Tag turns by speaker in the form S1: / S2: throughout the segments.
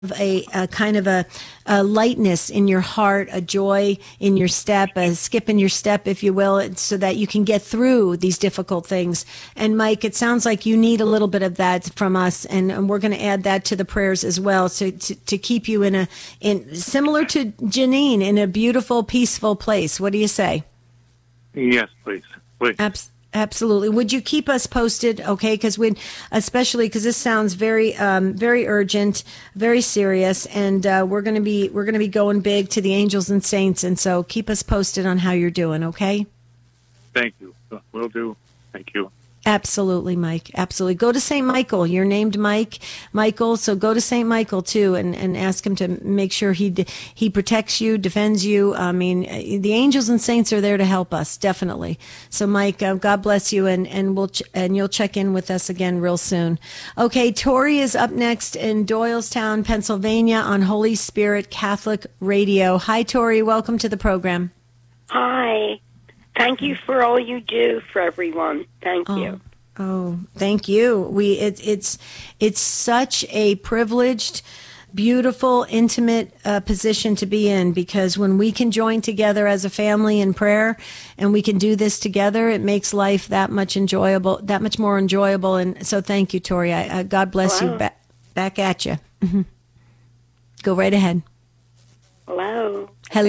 S1: a kind of a lightness in your heart, a joy in your step, a skip in your step, if you will, so that you can get through these difficult things. And Mike, it sounds like you need a little bit of that from us, and we're going to add that to the prayers as well, so to keep you in similar to Janine, in a beautiful, peaceful place. What do you say?
S2: Yes, please.
S1: Absolutely. Would you keep us posted? Okay. Especially because this sounds very, very urgent, very serious. And, we're going to be going big to the angels and saints. And so keep us posted on how you're doing. Okay.
S2: Thank you. Will do. Thank you.
S1: Absolutely, Mike. Absolutely. Go to St. Michael. You're named Michael. So go to St. Michael too, and ask him to make sure he protects you, defends you. I mean, the angels and saints are there to help us, definitely. So Mike, God bless you, and you'll check in with us again real soon. Okay. Tori is up next in Doylestown, Pennsylvania on Holy Spirit Catholic Radio. Hi, Tori. Welcome to the program.
S3: Hi. Thank you for all you do for everyone. Thank you.
S1: Oh, thank you. It's such a privileged, beautiful, intimate position to be in, because when we can join together as a family in prayer and we can do this together, it makes life that much more enjoyable. And so thank you, Tori. God bless you. Back at you. Mm-hmm. Go right ahead.
S3: Hello.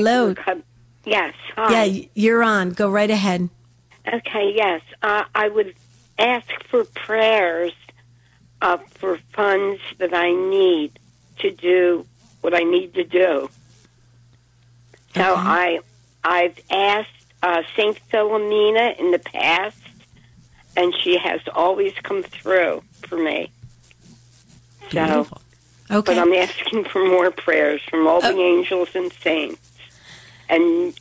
S3: Yes. Hi.
S1: Yeah, you're on. Go right ahead.
S3: Okay, yes. I would ask for prayers for funds that I need to do what I need to do. So
S1: Okay.
S3: I've asked St. Philomena in the past, and she has always come through for me.
S1: Beautiful. Okay.
S3: But I'm asking for more prayers from all the angels and saints. And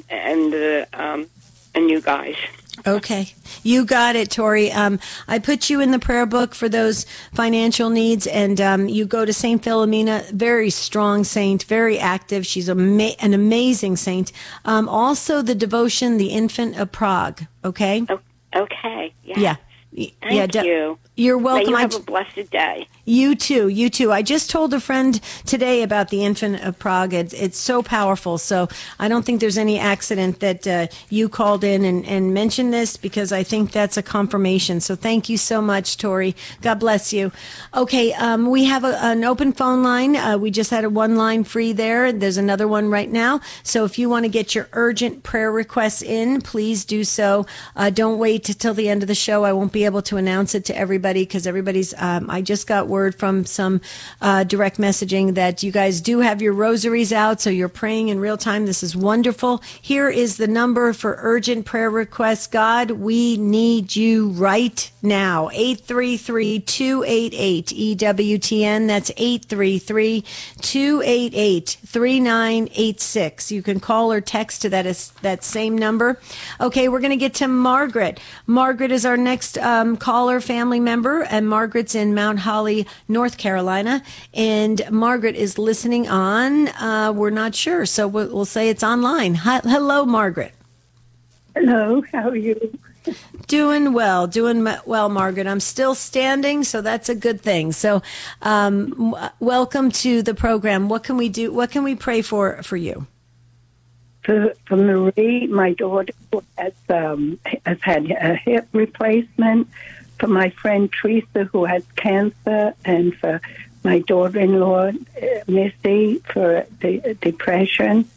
S3: you guys.
S1: Okay. You got it, Tori. I put you in the prayer book for those financial needs, and you go to St. Philomena, very strong saint, very active. She's an amazing saint. Also, the devotion, The Infant of Prague. Okay?
S3: Okay. Yes.
S1: Yeah.
S3: Thank you.
S1: You're welcome.
S3: May you have a blessed day.
S1: You too. I just told a friend today about the Infant of Prague. It's so powerful. So I don't think there's any accident that you called in and mentioned this, because I think that's a confirmation. So thank you so much, Tori. God bless you. Okay, we have an open phone line. We just had a one line free there. There's another one right now. So if you want to get your urgent prayer requests in, please do so. Don't wait till the end of the show. I won't be able to announce it to everybody, because everybody's, I just got word from some direct messaging that you guys do have your rosaries out, so you're praying in real time. This is wonderful. Here is the number for urgent prayer requests. God, we need you right now. 833-288-EWTN. That's 833-288-3986. You can call or text to that same number. Okay, we're going to get to Margaret. Margaret is our next caller, family member, and Margaret's in Mount Holly, North Carolina, and Margaret is listening on. We're not sure, so we'll say it's online. Hello, Margaret.
S4: Hello, how are you?
S1: Doing well, Margaret. I'm still standing, so that's a good thing. So, welcome to the program. What can we do? What can we pray for you?
S4: For Marie, my daughter has had a hip replacement. For my friend Teresa, who has cancer, and for my daughter-in-law, Missy, for the depression.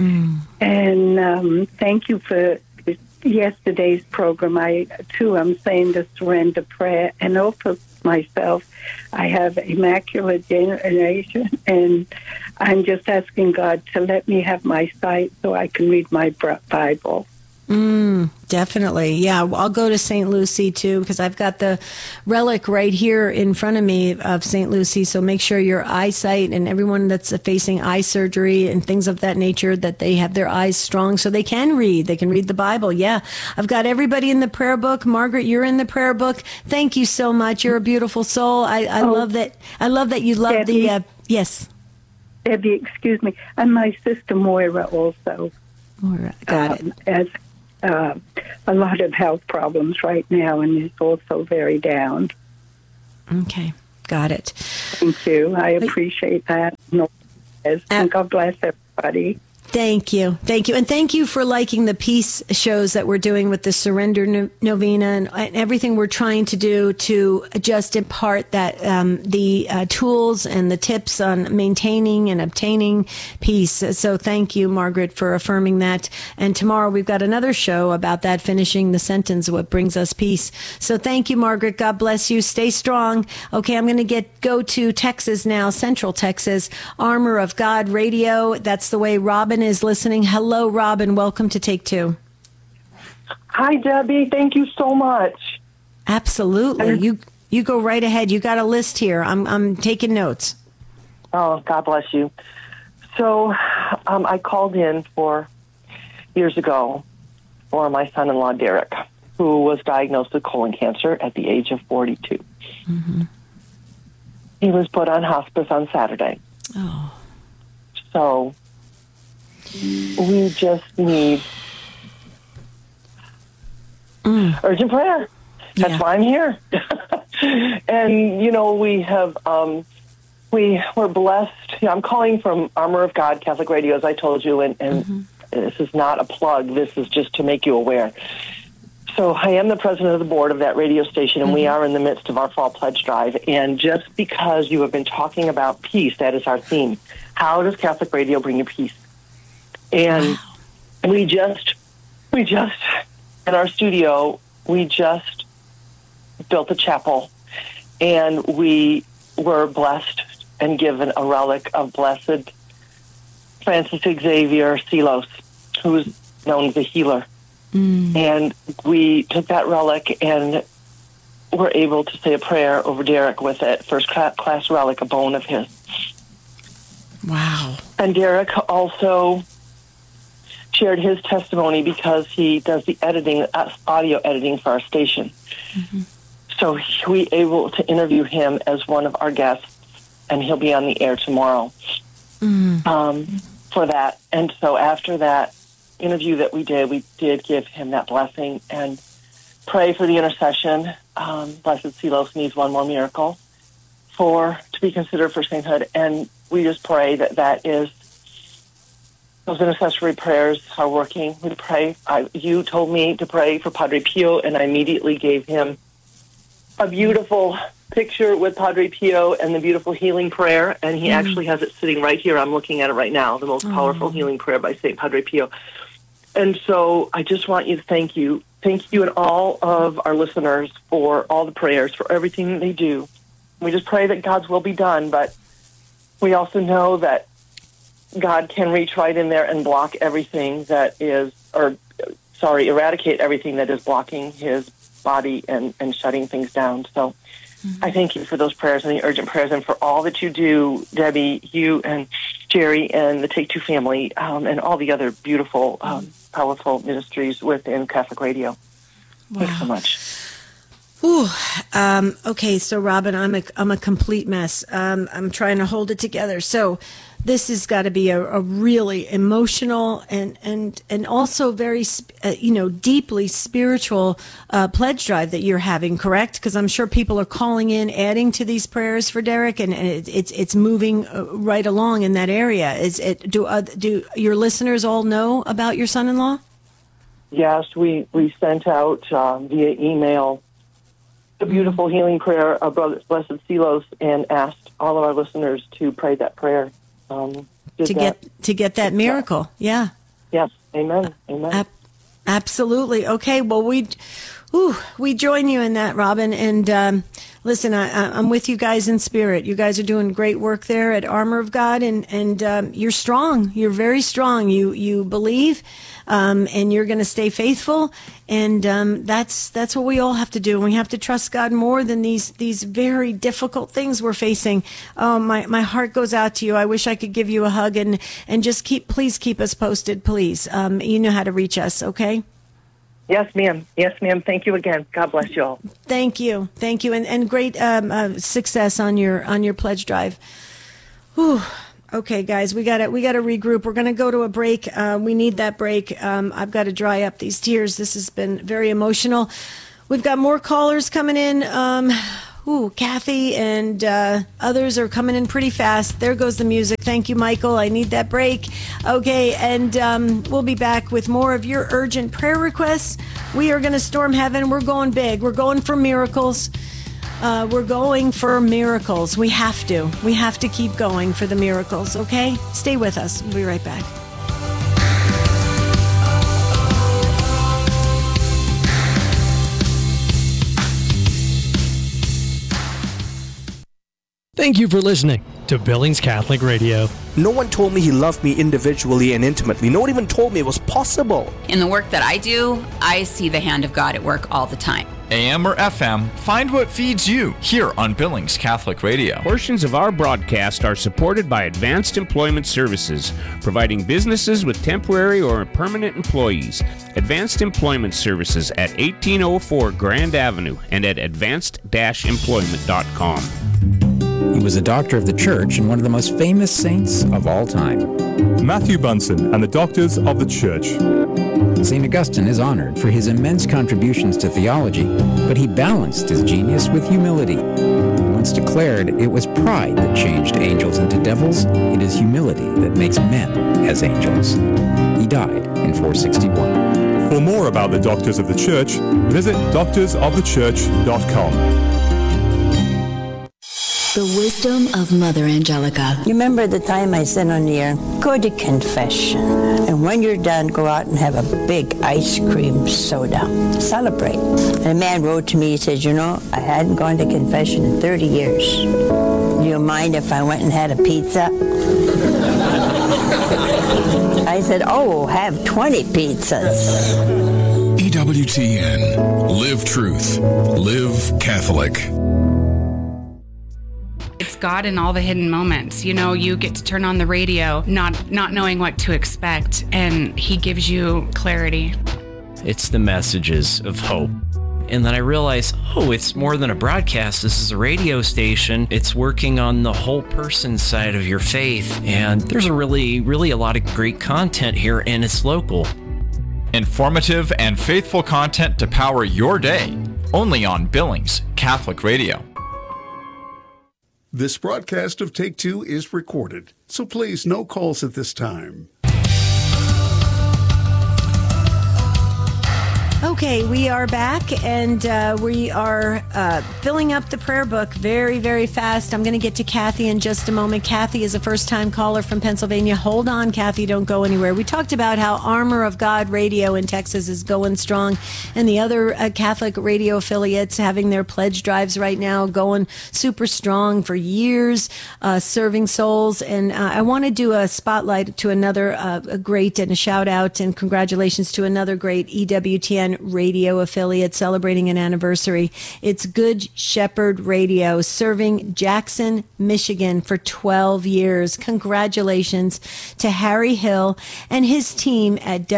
S4: And thank you for yesterday's program. I'm saying the surrender prayer. And also myself, I have immaculate generation, and I'm just asking God to let me have my sight so I can read my Bible.
S1: Definitely. Yeah. I'll go to St. Lucy too, because I've got the relic right here in front of me of St. Lucy. So make sure your eyesight, and everyone that's facing eye surgery and things of that nature, that they have their eyes strong so they can read the Bible. Yeah. I've got everybody in the prayer book. Margaret, you're in the prayer book. Thank you so much. You're a beautiful soul. I love that. I love that you love
S4: Debbie,
S1: yes.
S4: Debbie, excuse me. And my sister Moira also.
S1: Moira, got it.
S4: As a lot of health problems right now, and is also very down.
S1: Okay. Got it.
S4: Thank you. I appreciate that. And God bless everybody.
S1: Thank you. Thank you. And thank you for liking the peace shows that we're doing with the Surrender Novena and everything we're trying to do to just impart that the tools and the tips on maintaining and obtaining peace. So thank you, Margaret, for affirming that. And tomorrow we've got another show about that, finishing the sentence, what brings us peace. So thank you, Margaret. God bless you. Stay strong. Okay, I'm going to go to Texas now, Central Texas, Armor of God Radio. That's the way Robin is listening. Hello, Robin. Welcome to Take Two.
S5: Hi, Debbie. Thank you so much.
S1: Absolutely. You go right ahead. You got a list here. I'm taking notes.
S5: Oh, God bless you. So I called in years ago for my son-in-law, Derek, who was diagnosed with colon cancer at the age of 42. Mm-hmm. He was put on hospice on Saturday.
S1: Oh.
S5: So we just need urgent prayer. That's why I'm here. And, we have, we're blessed. I'm calling from Armor of God Catholic Radio, as I told you, and this is not a plug. This is just to make you aware. So I am the president of the board of that radio station, and we are in the midst of our fall pledge drive. And just because you have been talking about peace, that is our theme. How does Catholic radio bring you peace? And we just in our studio, we just built a chapel, and we were blessed and given a relic of Blessed Francis Xavier Sealos, who's known as the healer. And we took that relic and were able to say a prayer over Derek with it, first class relic, a bone of his.
S1: Wow.
S5: And Derek also shared his testimony because he does the editing, audio editing for our station. So we able to interview him as one of our guests, and he'll be on the air tomorrow for that. And so after that interview that we did give him that blessing and pray for the intercession. Blessed Sealos needs one more miracle to be considered for sainthood, and we just pray that those intercessory prayers are working. We pray. You told me to pray for Padre Pio, and I immediately gave him a beautiful picture with Padre Pio and the beautiful healing prayer, and he actually has it sitting right here. I'm looking at it right now, the most powerful healing prayer by St. Padre Pio. And so I just want you to thank you and all of our listeners for all the prayers, for everything they do. We just pray that God's will be done, but we also know that God can reach right in there and block everything eradicate everything that is blocking his body and shutting things down. So I thank you for those prayers and the urgent prayers, and for all that you do, Debbie, you and Jerry and the Take Two family, and all the other beautiful, powerful ministries within Catholic Radio.
S1: Wow.
S5: Thanks so much.
S1: Ooh, okay, so Robin, I'm a complete mess. I'm trying to hold it together. So this has got to be a really emotional and also very deeply spiritual pledge drive that you're having, correct? Because I'm sure people are calling in, adding to these prayers for Derek, and it's moving right along in that area. Do your listeners all know about your son-in-law?
S5: Yes, we sent out via email the beautiful healing prayer of Blessed Sealos, and asked all of our listeners to pray that prayer. To
S1: get that miracle. Yeah.
S5: Yes. Amen.
S1: Absolutely. Okay. Well, we join you in that, Robin. And listen, I'm with you guys in spirit. You guys are doing great work there at Armor of God, and you're strong. You're very strong. You believe, and you're going to stay faithful. And that's what we all have to do. We have to trust God more than these very difficult things we're facing. Oh, my heart goes out to you. I wish I could give you a hug and just please keep us posted, please. You know how to reach us, okay?
S5: Yes, ma'am. Thank you again. God bless you all.
S1: Thank you, and great success on your pledge drive. Whew. Okay, guys, we got to regroup. We're going to go to a break. We need that break. I've got to dry up these tears. This has been very emotional. We've got more callers coming in. Kathy and others are coming in pretty fast. There goes the music. Thank you, Michael. I need that break. Okay, and we'll be back with more of your urgent prayer requests. We are going to storm heaven. We're going big. We're going for miracles. We're going for miracles. We have to. We have to keep going for the miracles, okay? Stay with us. We'll be right back.
S6: Thank you for listening to Billings Catholic Radio.
S7: No one told me he loved me individually and intimately. No one even told me it was possible.
S8: In the work that I do, I see the hand of God at work all the time.
S9: AM or FM, find what feeds you here on Billings Catholic Radio.
S10: Portions of our broadcast are supported by Advanced Employment Services, providing businesses with temporary or permanent employees. Advanced Employment Services at 1804 Grand Avenue and at advanced-employment.com.
S11: He was a doctor of the church and one of the most famous saints of all time.
S12: Matthew Bunson and the Doctors of the Church.
S11: St. Augustine is honored for his immense contributions to theology, but he balanced his genius with humility. Once declared, it was pride that changed angels into devils. It is humility that makes men as angels. He died in 461.
S12: For more about the Doctors of the Church, visit doctorsofthechurch.com.
S13: The wisdom of Mother Angelica.
S14: You remember the time I said on the air, go to confession. And when you're done, go out and have a big ice cream soda. Celebrate. And a man wrote to me, he said, I hadn't gone to confession in 30 years. Do you mind if I went and had a pizza? I said, have 20 pizzas.
S15: EWTN. Live truth. Live Catholic.
S16: It's God in all the hidden moments. You get to turn on the radio, not knowing what to expect, and he gives you clarity.
S17: It's the messages of hope. And then I realized, it's more than a broadcast. This is a radio station. It's working on the whole person side of your faith. And there's a really a lot of great content here, and it's local.
S9: Informative and faithful content to power your day. Only on Billings Catholic Radio.
S18: This broadcast of Take Two is recorded, so please no calls at this time.
S1: Okay, we are back, and we are filling up the prayer book very, very fast. I'm going to get to Kathy in just a moment. Kathy is a first-time caller from Pennsylvania. Hold on, Kathy, don't go anywhere. We talked about how Armor of God Radio in Texas is going strong, and the other Catholic radio affiliates having their pledge drives right now going super strong for years, serving souls. And I want to do a spotlight to another a great and a shout-out and congratulations to another great EWTN radio affiliate celebrating an anniversary. It's Good Shepherd Radio, serving Jackson, Michigan for 12 years. Congratulations to Harry Hill and his team at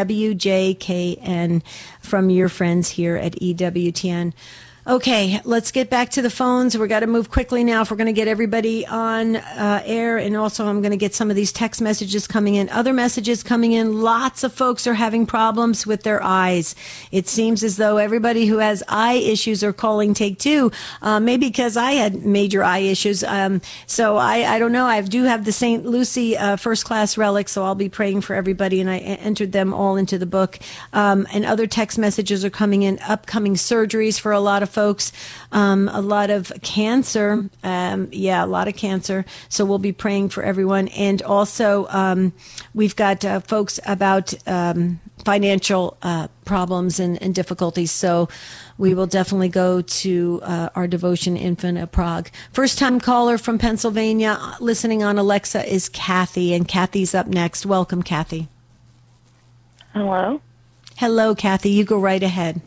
S1: WJKN from your friends here at EWTN. Okay, let's get back to the phones. We've got to move quickly now if we're going to get everybody on air. And also, I'm going to get some of these text messages coming in, other messages coming in. Lots of folks are having problems with their eyes. It seems as though everybody who has eye issues are calling Take Two, maybe because I had major eye issues. So I don't know. I do have the St. Lucie first class relic, so I'll be praying for everybody. And I entered them all into the book. And other text messages are coming in, upcoming surgeries for a lot of folks, a lot of cancer. A lot of cancer. So we'll be praying for everyone. And also, we've got folks about financial problems and difficulties. So we will definitely go to our devotion infant of Prague. First time caller from Pennsylvania listening on Alexa is Kathy, and Kathy's up next. Welcome, Kathy.
S19: Hello.
S1: Hello, Kathy. You go right ahead.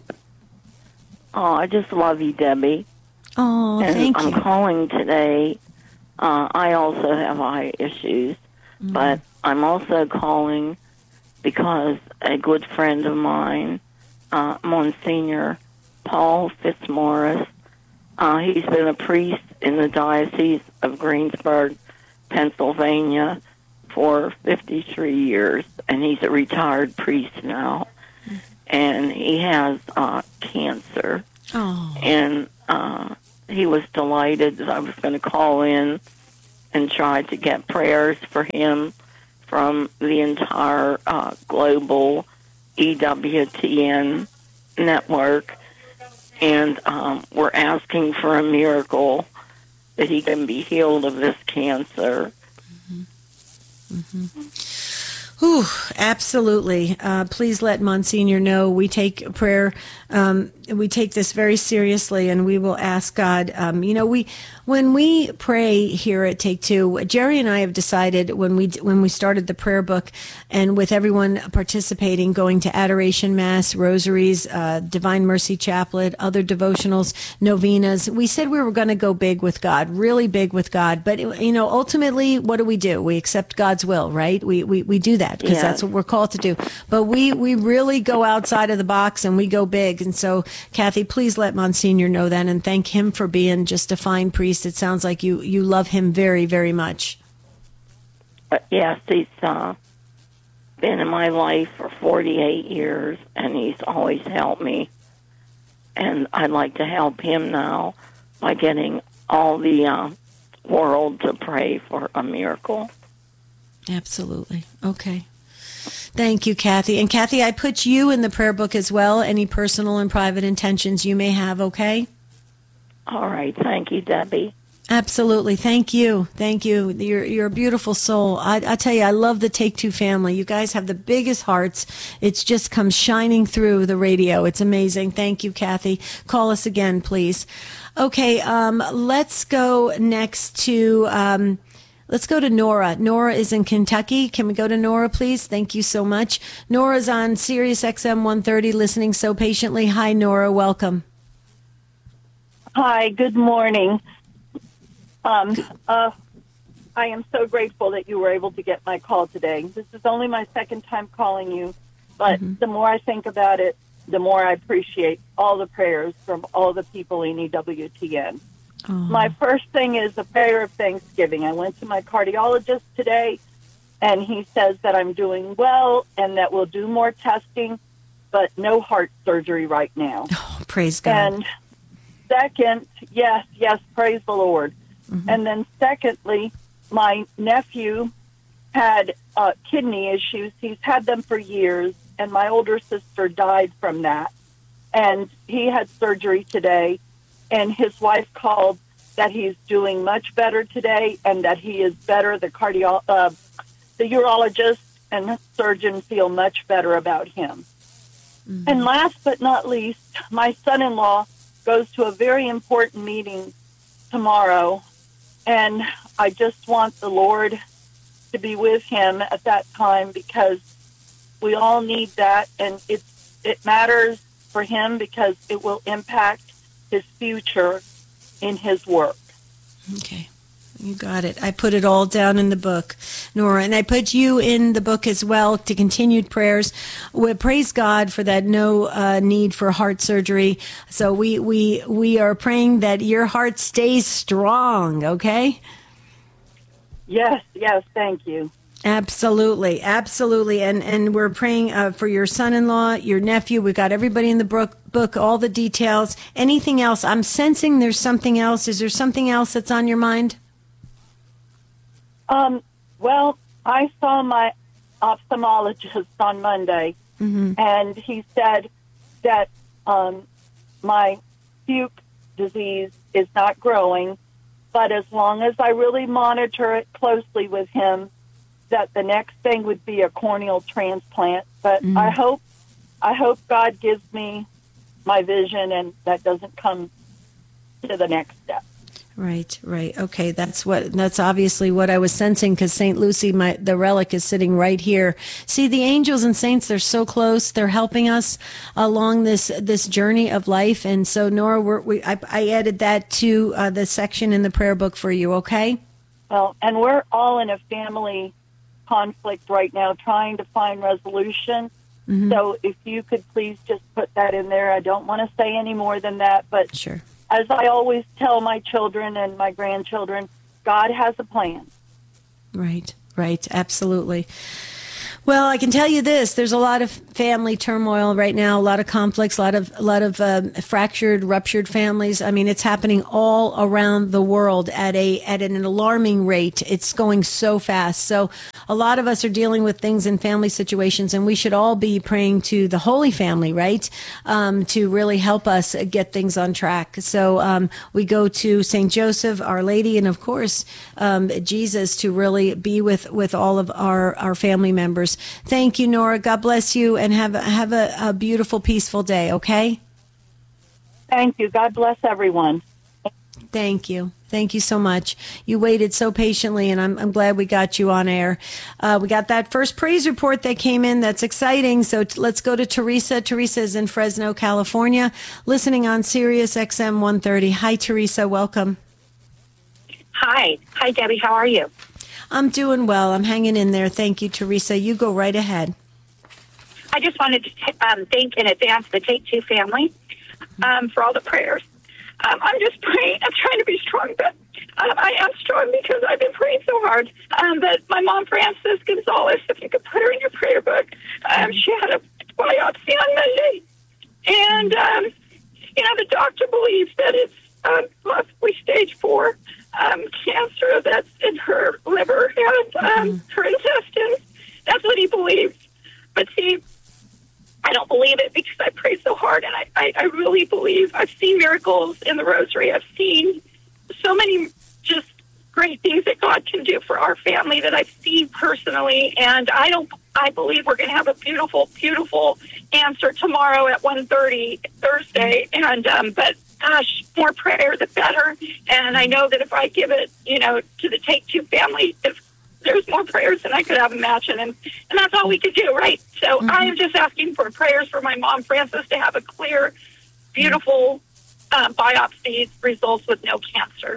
S19: Oh, I just love you, Debbie.
S1: Oh, thank you.
S19: I'm calling today. I also have eye issues, but I'm also calling because a good friend of mine, Monsignor Paul Fitzmaurice, he's been a priest in the Diocese of Greensburg, Pennsylvania, for 53 years, and he's a retired priest now. And he has cancer.
S1: Oh.
S19: And he was delighted that I was going to call in and try to get prayers for him from the entire global EWTN network. And we're asking for a miracle that he can be healed of this cancer.
S1: Ooh, absolutely. Please let Monsignor know we take prayer. We take this very seriously, and we will ask God. When we pray here at Take Two, Jerry and I have decided when we started the prayer book, and with everyone participating, going to Adoration Mass, Rosaries, Divine Mercy Chaplet, other devotionals, novenas, we said we were going to go big with God, really big with God. But ultimately, what do? We accept God's will, right? We do that because that's what we're called to do. But we really go outside of the box and we go big. And so, Kathy, please let Monsignor know that and thank him for being just a fine priest. It sounds like you love him very, very much.
S19: Yes, he's been in my life for 48 years, and he's always helped me. And I'd like to help him now by getting all the world to pray for a miracle.
S1: Absolutely. Okay. Thank you, Kathy. And Kathy, I put you in the prayer book as well. Any personal and private intentions you may have, okay?
S19: All right. Thank you, Debbie.
S1: Absolutely. Thank you. Thank you. You're a beautiful soul. I tell you, I love the Take Two family. You guys have the biggest hearts. It's just comes shining through the radio. It's amazing. Thank you, Kathy. Call us again, please. Okay. Let's go next to, let's go to Nora. Nora is in Kentucky. Can we go to Nora, please? Thank you so much. Nora's on Sirius XM 130, listening so patiently. Hi, Nora. Welcome.
S20: Hi, good morning. I am so grateful that you were able to get my call today. This is only my second time calling you, but the more I think about it, the more I appreciate all the prayers from all the people in EWTN. My first thing is a prayer of thanksgiving. I went to my cardiologist today, and he says that I'm doing well and that we'll do more testing, but no heart surgery right now.
S1: Oh, praise God.
S20: And second, yes, praise the Lord. And then secondly, my nephew had kidney issues. He's had them for years, and my older sister died from that. And he had surgery today, and his wife called that he's doing much better today and that he is better. The urologist and surgeon feel much better about him. And last but not least, my son-in-law goes to a very important meeting tomorrow, and I just want the Lord to be with him at that time because we all need that, and it matters for him because it will impact his future in his work.
S1: Okay. You got it. I put it all down in the book, Nora, and I put you in the book as well to continued prayers. We praise God for that no need for heart surgery. So we are praying that your heart stays strong, okay?
S20: Yes, thank you.
S1: Absolutely. And we're praying for your son-in-law, your nephew. We've got everybody in the book, all the details. Anything else? I'm sensing there's something else. Is there something else that's on your mind?
S20: Well, I saw my ophthalmologist on Monday, and he said that my Fuchs disease is not growing, but as long as I really monitor it closely with him, that the next thing would be a corneal transplant. But I hope God gives me my vision, and that doesn't come to the next step.
S1: Right. Okay, that's obviously what I was sensing because St. Lucy, the relic, is sitting right here. See, the angels and saints, they're so close. They're helping us along this journey of life. And so, Nora, I added that to the section in the prayer book for you. Okay.
S20: Well, and we're all in a family conflict right now, trying to find resolution. So, if you could please just put that in there. I don't want to say any more than that, but
S1: sure.
S20: As I always tell my children and my grandchildren, God has a plan.
S1: Right. Absolutely. Well, I can tell you this: there's a lot of family turmoil right now, a lot of conflicts, a lot of fractured, ruptured families. I mean, it's happening all around the world at an alarming rate. It's going so fast. So, a lot of us are dealing with things in family situations, and we should all be praying to the Holy Family, right, to really help us get things on track. So, we go to St. Joseph, Our Lady, and of course, Jesus to really be with all of our family members. Thank you, Nora. God bless you, and have a beautiful, peaceful day, okay?
S20: Thank you. God bless everyone.
S1: Thank you. Thank you so much. You waited so patiently, and I'm glad we got you on air. We got that first praise report that came in. That's exciting. So let's go to Teresa. Teresa is in Fresno, California, listening on Sirius XM 130. Hi, Teresa. Welcome.
S21: Hi. Hi, Debbie. How are you?
S1: I'm doing well. I'm hanging in there. Thank you, Teresa. You go right ahead.
S21: I just wanted to thank in advance the Take Two family for all the prayers. I'm just praying. I'm trying to be strong, but I am strong because I've been praying so hard. But my mom, Frances Gonzalez, if you could put her in your prayer book, she had a biopsy on Monday. And, the doctor believes that it's possibly stage 4 cancer that's in her liver and her intestines. That's what he believes. But see, I don't believe it because I pray so hard, and I really believe. I've seen miracles in the Rosary. I've seen so many just great things that God can do for our family that I've seen personally, and I believe we're going to have a beautiful, beautiful answer tomorrow at 1:30 Thursday. And but gosh, more prayer the better. And I know that if I give it, to the Take Two family, if there's more prayers than I could have imagined, and that's all we could do, right? So I am just asking for prayers for my mom, Frances, to have a clear, beautiful biopsy results with no cancer.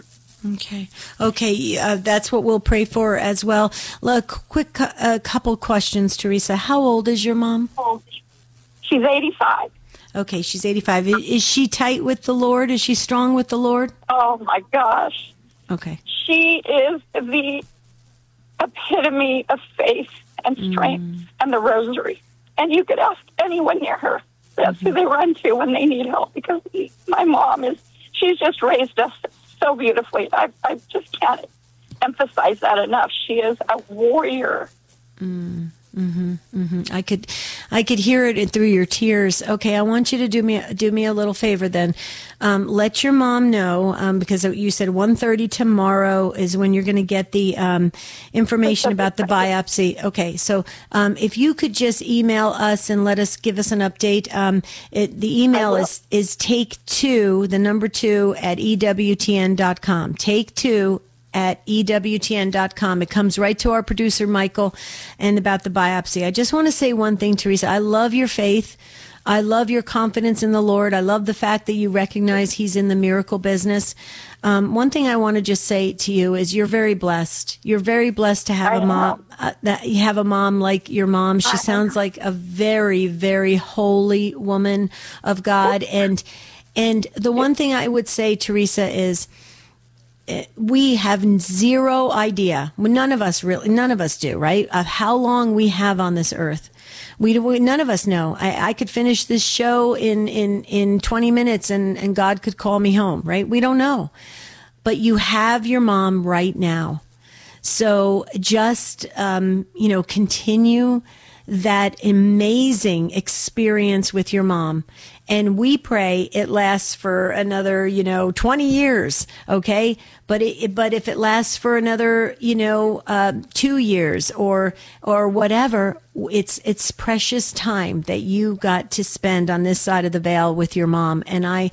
S1: Okay. That's what we'll pray for as well. Look, a couple questions, Teresa. How old is your mom?
S21: She's 85.
S1: Okay, she's 85. Is she tight with the Lord? Is she strong with the Lord?
S21: Oh, my gosh.
S1: Okay.
S21: She is the epitome of faith and strength and the Rosary. And you could ask anyone near her. That's who they run to when they need help, because my mom she's just raised us so beautifully. I just can't emphasize that enough. She is a warrior.
S1: I could hear it through your tears. Okay, I want you to do me a little favor then. Let your mom know, because you said 1:30 tomorrow is when you're going to get the information about the biopsy. Okay, so if you could just email us and give us an update. The email is take2, the number 2 at EWTN.com. Take2 at EWTN.com. It comes right to our producer, Michael, and about the biopsy. I just want to say one thing, Teresa. I love your faith. I love your confidence in the Lord. I love the fact that you recognize He's in the miracle business. One thing I want to just say to you is you're very blessed. You're very blessed to have a mom. That you have a mom like your mom. She sounds like a very, very holy woman of God. And the one thing I would say, Teresa, is we have zero idea. None of us do, right? Of how long we have on this earth. None of us know. I could finish this show in 20 minutes and God could call me home, right? We don't know. But you have your mom right now. So just, continue that amazing experience with your mom. And we pray it lasts for another, 20 years. Okay. But if it lasts for another, 2 years or whatever, it's precious time that you got to spend on this side of the veil with your mom. And I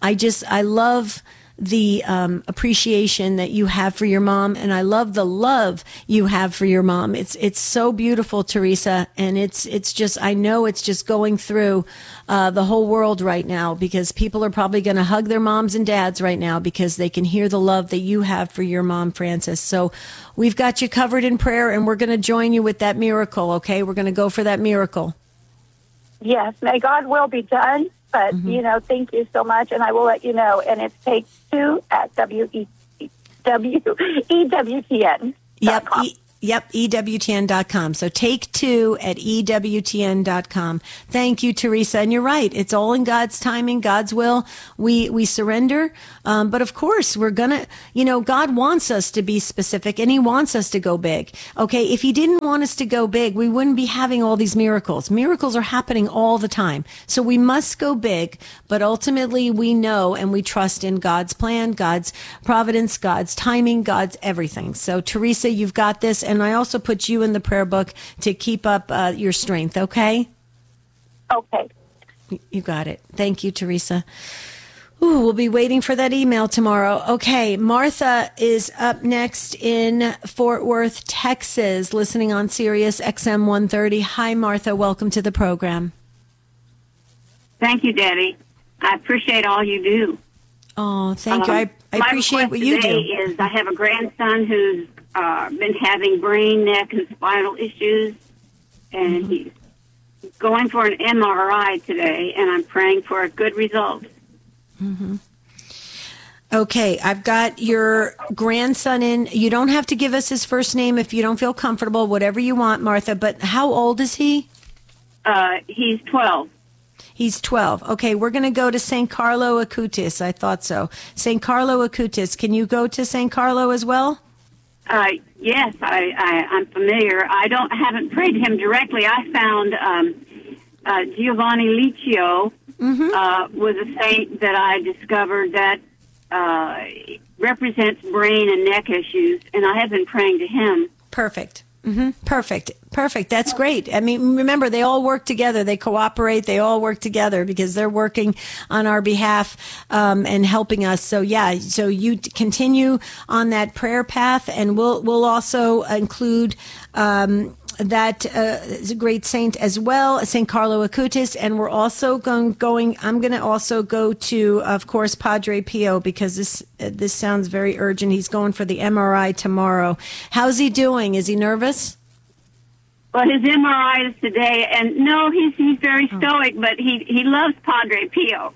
S1: love the appreciation that you have for your mom, and I love the love you have for your mom. It's so beautiful, Teresa, and it's just, I know it's just going through the whole world right now, because people are probably going to hug their moms and dads right now because they can hear the love that you have for your mom, Frances. So we've got you covered in prayer, and we're going to join you with that miracle. Okay, we're going to go for that miracle.
S21: Yes, may God will be done. But, thank you so much, and I will let you know. And it's Take2 at EWTN.
S1: Yep, Yep, EWTN.com. So take two at EWTN.com. Thank you, Teresa. And you're right. It's all in God's timing, God's will. We surrender. But of course, we're going to, God wants us to be specific and he wants us to go big. Okay. If he didn't want us to go big, we wouldn't be having all these miracles. Miracles are happening all the time. So we must go big, but ultimately we know and we trust in God's plan, God's providence, God's timing, God's everything. So Teresa, you've got this. And I also put you in the prayer book to keep up your strength, okay?
S21: Okay.
S1: You got it. Thank you, Teresa. Ooh, we'll be waiting for that email tomorrow. Okay, Martha is up next in Fort Worth, Texas, listening on Sirius XM 130. Hi, Martha. Welcome to the program.
S2: Thank you, Debbie. I appreciate all you do.
S1: Oh, thank you. I appreciate what you do.
S2: My request today is I have a grandson who's been having brain, neck, and spinal issues, and he's going for an MRI today, and I'm praying for a good result.
S1: Mm-hmm. Okay, I've got your grandson in. You don't have to give us his first name if you don't feel comfortable, whatever you want, Martha, but how old is he?
S2: He's 12.
S1: He's 12. Okay, we're going to go to St. Carlo Acutis. I thought so. St. Carlo Acutis. Can you go to St. Carlo as well?
S2: Yes, I'm familiar. I haven't prayed to him directly. I found Giovanni Liccio was a saint that I discovered that represents brain and neck issues, and I have been praying to him.
S1: Perfect. Perfect. That's great. I mean, remember, they all work together. They cooperate. They all work together because they're working on our behalf and helping us. So, yeah, so you continue on that prayer path, and we'll also include that is a great saint as well, St. Carlo Acutis, and we're also I'm going to also go to, of course, Padre Pio, because this sounds very urgent. He's going for the MRI tomorrow. How's he doing? Is he nervous?
S2: Well, his MRI is today, and no, he's very stoic, but he loves Padre Pio.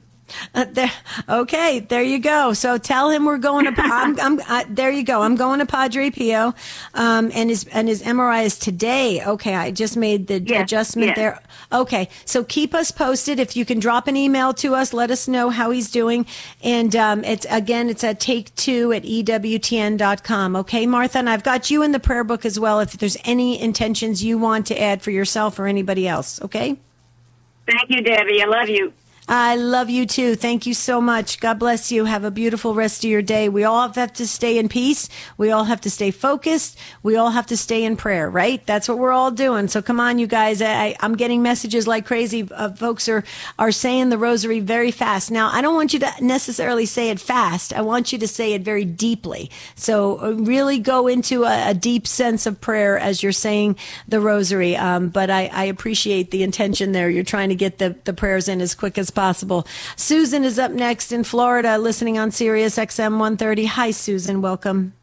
S1: Okay, there you go. So tell him we're going to. There you go. I'm going to Padre Pio, and his MRI is today. Okay, I just made the adjustment there. Okay, so keep us posted. If you can drop an email to us, let us know how he's doing. And it's at take2 at EWTN.com. Okay, Martha, and I've got you in the prayer book as well. If there's any intentions you want to add for yourself or anybody else. Okay.
S2: Thank you, Debbie. I love you.
S1: I love you too. Thank you so much. God bless you. Have a beautiful rest of your day. We all have to stay in peace. We all have to stay focused. We all have to stay in prayer, right? That's what we're all doing. So come on, you guys. I'm getting messages like crazy. Folks are saying the rosary very fast. Now, I don't want you to necessarily say it fast. I want you to say it very deeply. So really go into a deep sense of prayer as you're saying the rosary. But I appreciate the intention there. You're trying to get the prayers in as quick as possible. Susan is up next in Florida, listening on Sirius XM 130. Hi, Susan. Welcome.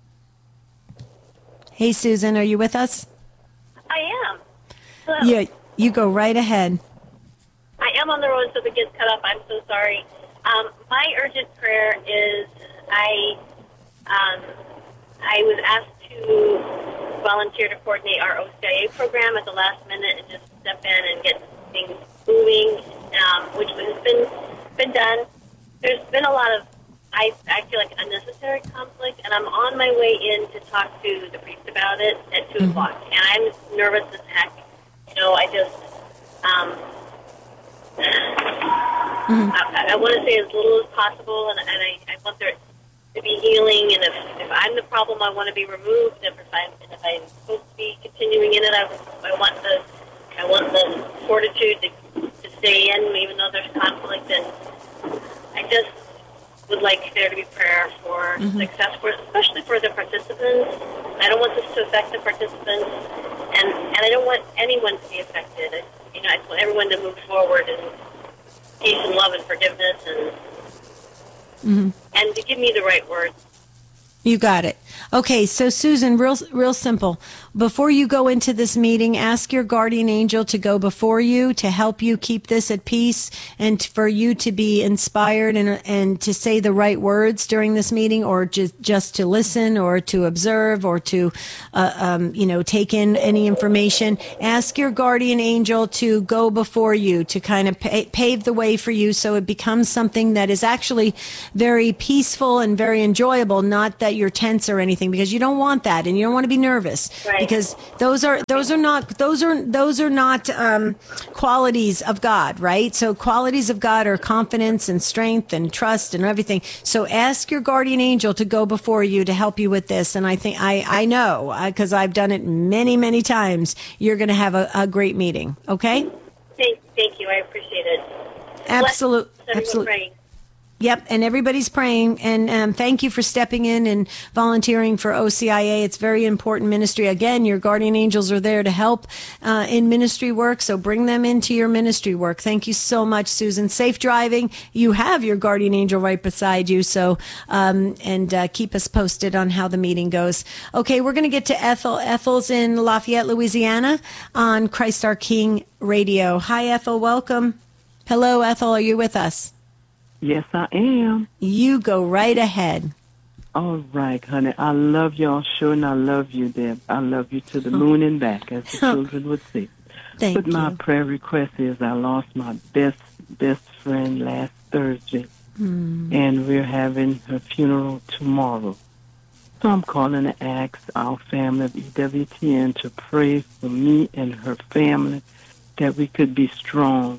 S1: Hey, Susan, are you with us?
S22: I am. Hello.
S1: Yeah, you go right ahead.
S22: I am on the road, so if it gets cut off, I'm so sorry. My urgent prayer is I was asked to volunteer to coordinate our OCIA program at the last minute and just step in and get things moving, which has been done. There's been a lot of, I feel like, unnecessary conflict, and I'm on my way in to talk to the priest about it at 2 o'clock, and I'm nervous as heck. I just, I want to say as little as possible, and I want there to be healing, and if I'm the problem, I want to be removed, and if I'm supposed to be continuing in it, I want the fortitude to stay in, even though there's conflict, and I just would like there to be prayer for success, especially for the participants. I don't want this to affect the participants, and I don't want anyone to be affected. I just want everyone to move forward in peace and love and forgiveness, and to give me the right words.
S1: You got it. Okay, so Susan, real simple. Before you go into this meeting, ask your guardian angel to go before you to help you keep this at peace and for you to be inspired and to say the right words during this meeting, or just to listen or to observe or to, take in any information. Ask your guardian angel to go before you to kind of pave the way for you so it becomes something that is actually very peaceful and very enjoyable, not that you're tense or anything, because you don't want that and you don't want to be nervous,
S21: Right.
S1: because those are not qualities of God, right? So qualities of God are confidence and strength and trust and everything. So ask your guardian angel to go before you to help you with this. And I think I know, because I've done it many, many times, you're going to have a great meeting. Okay?
S22: Thank you. I appreciate it.
S1: Absolutely. Yep, and everybody's praying, and thank you for stepping in and volunteering for OCIA. It's very important ministry. Again, your guardian angels are there to help in ministry work, so bring them into your ministry work. Thank you so much, Susan. Safe driving. You have your guardian angel right beside you, so keep us posted on how the meeting goes. Okay, we're going to get to Ethel. Ethel's in Lafayette, Louisiana, on Christ Our King Radio. Hi, Ethel. Welcome. Hello, Ethel. Are you with us?
S3: Yes, I am.
S1: You go right ahead.
S3: All right, honey. I love y'all show, and I love you, Deb. I love you to the moon and back, as the children would say.
S1: Thank you.
S3: My prayer request is I lost my best friend last Thursday, and we're having her funeral tomorrow. So I'm calling to ask our family of EWTN to pray for me and her family that we could be strong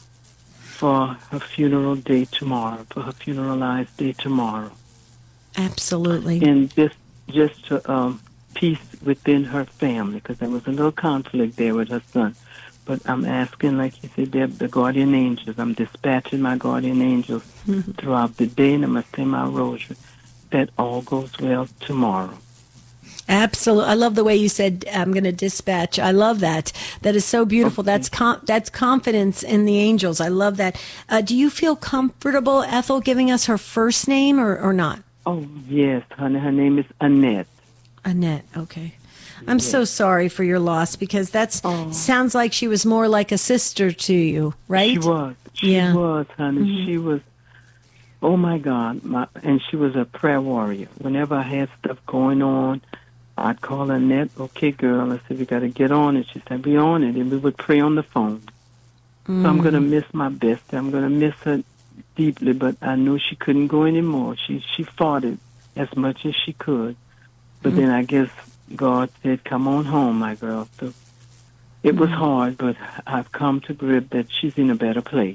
S3: for her funeral day tomorrow, for her funeralized day tomorrow.
S1: Absolutely.
S3: And just to peace within her family, because there was a little conflict there with her son. But I'm asking, like you said, the guardian angels. I'm dispatching my guardian angels throughout the day, and I'm going to say my rosary, that all goes well tomorrow.
S1: Absolutely. I love the way you said, I'm going to dispatch. I love that. That is so beautiful. Okay. That's confidence in the angels. I love that. Do you feel comfortable, Ethel, giving us her first name or not?
S3: Oh, yes, honey. Her name is Annette.
S1: Annette. Okay. I'm so sorry for your loss, because sounds like she was more like a sister to you, right?
S3: She was. She was, honey. Mm-hmm. She was, oh, my God. And she was a prayer warrior. Whenever I had stuff going on, I'd call Annette, okay, girl. I said, we got to get on it. She said, be on it. And we would pray on the phone. So I'm going to miss my best. I'm going to miss her deeply, but I knew she couldn't go anymore. She fought it as much as she could. But then I guess God said, come on home, my girl. So it was hard, but I've come to grip that she's in a better place.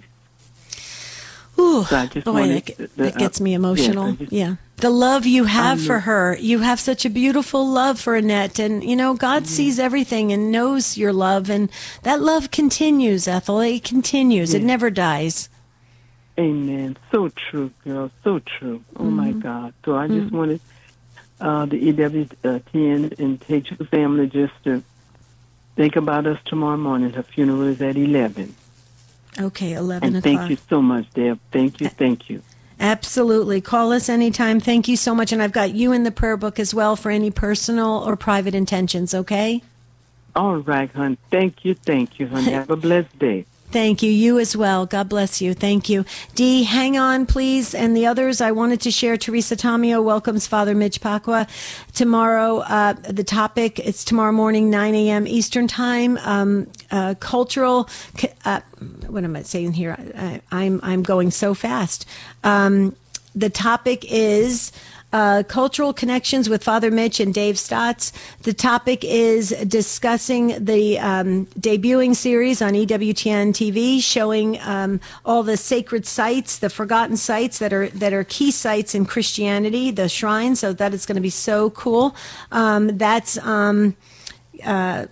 S1: Ooh,
S3: so I just
S1: boy, that gets me emotional. Yeah. The love you have for her. You have such a beautiful love for Annette. And, God sees everything and knows your love. And that love continues, Ethel. It continues. It never dies.
S3: Amen. So true, girl. So true. Oh, my God. So I just wanted the EWTN and Teju family just to think about us tomorrow morning. Her funeral is at 11.
S1: Okay, 11
S3: and
S1: o'clock.
S3: Thank you so much, Deb. Thank you.
S1: Absolutely. Call us anytime. Thank you so much. And I've got you in the prayer book as well for any personal or private intentions, okay?
S3: All right, hon. Thank you, honey. Have a blessed day.
S1: Thank you. You as well. God bless you. Thank you. Dee, hang on, please. And the others, I wanted to share. Teresa Tomeo welcomes Father Mitch Pacwa. Tomorrow, the topic, it's tomorrow morning, 9 a.m. Eastern Time. Cultural, what am I saying here? I'm going so fast. The topic is cultural connections with Father Mitch and Dave Stotts. The topic is discussing the debuting series on EWTN TV, showing all the sacred sites, the forgotten sites that are key sites in Christianity, the shrines. So that is going to be so cool. That's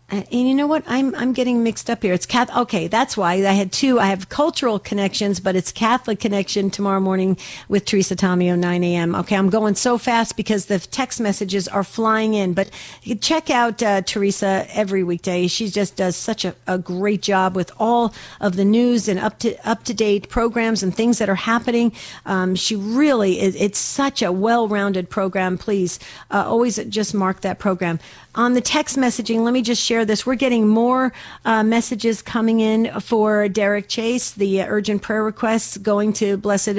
S1: And you know what? I'm getting mixed up here. It's Catholic. Okay, that's why I had two. I have cultural connections, but it's Catholic connection tomorrow morning with Teresa Tomeo, 9 a.m. Okay, I'm going so fast because the text messages are flying in. But check out Teresa every weekday. She just does such a great job with all of the news and up to date programs and things that are happening. She really is. It's such a well-rounded program. Please always just mark that program. On the text messaging, let me just share this. We're getting more messages coming in for Derek Chase, the urgent prayer requests going to Blessed